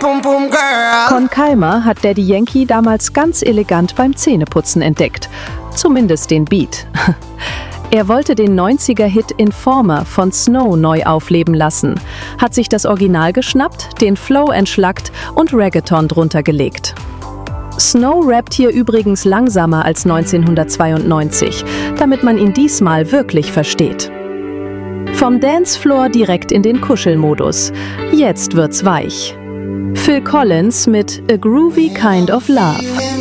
pum pum girl. Con Calma hat Daddy Yankee damals ganz elegant beim Zähneputzen entdeckt. Zumindest den Beat. Er wollte den 90er-Hit Informer von Snow neu aufleben lassen, hat sich das Original geschnappt, den Flow entschlackt und Reggaeton drunter gelegt. Snow rappt hier übrigens langsamer als 1992, damit man ihn diesmal wirklich versteht. Vom Dancefloor direkt in den Kuschelmodus. Jetzt wird's weich. Phil Collins mit A Groovy Kind of Love.